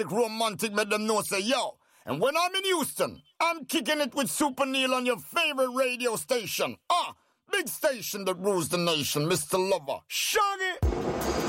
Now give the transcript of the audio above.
romantic, make them know say, yo. And when I'm in Houston, I'm kicking it with Super Neil on your favorite radio station. Big station that rules the nation, Mr. Lover. Shaggy!